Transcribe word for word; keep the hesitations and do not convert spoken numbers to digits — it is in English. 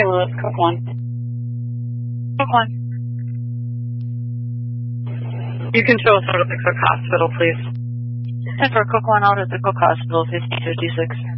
Louis, Cook one. Cook one. You can show us out at the Cook Hospital, please. ten for Cook one out at the Cook Hospital, fifty fifty-six.